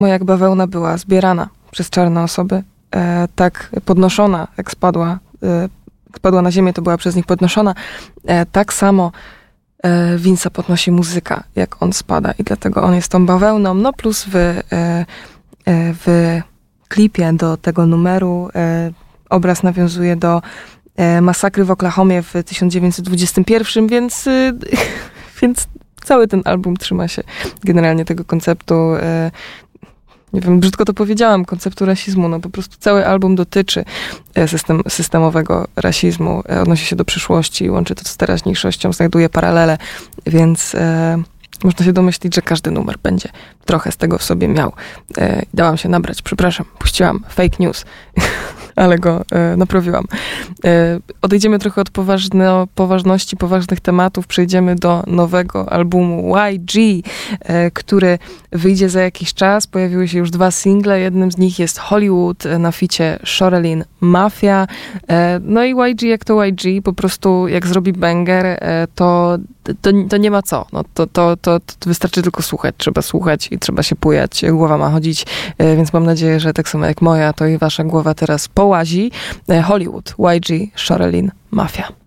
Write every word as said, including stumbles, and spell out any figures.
Moja jak bawełna była zbierana przez czarne osoby, e, tak podnoszona, jak spadła, e, spadła na ziemię, to była przez nich podnoszona. E, tak samo e, Vince'a podnosi muzyka, jak on spada i dlatego on jest tą bawełną. No plus w, e, e, w klipie do tego numeru e, obraz nawiązuje do e, masakry w Oklahomie w tysiąc dziewięćset dwudziestym pierwszym, więc, e, więc cały ten album trzyma się generalnie tego konceptu, e, nie wiem, brzydko to powiedziałam, konceptu rasizmu. No po prostu cały album dotyczy system, systemowego rasizmu, odnosi się do przyszłości, łączy to z teraźniejszością, znajduje paralele, więc e, można się domyślić, że każdy numer będzie trochę z tego w sobie miał. E, dałam się nabrać, przepraszam, puściłam fake news, ale go e, naprawiłam. E, odejdziemy trochę od poważno, poważności, poważnych tematów, przejdziemy do nowego albumu Y G, e, który wyjdzie za jakiś czas. Pojawiły się już dwa single, jednym z nich jest Hollywood na ficie Shorelin Mafia. E, no i Y G jak to Y G, po prostu jak zrobi banger, e, to, to, to nie ma co. No, to, to, to, to wystarczy tylko słuchać, trzeba słuchać i trzeba się bujać, głowa ma chodzić, e, więc mam nadzieję, że tak samo jak moja, to i wasza głowa teraz połazi. Hollywood, Y G, Shorelin Mafia.